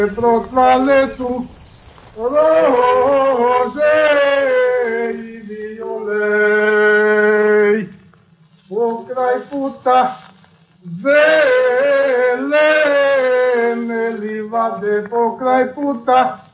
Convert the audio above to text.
Proslale su rože i violej, pokraj puta zelene livade, pokraj puta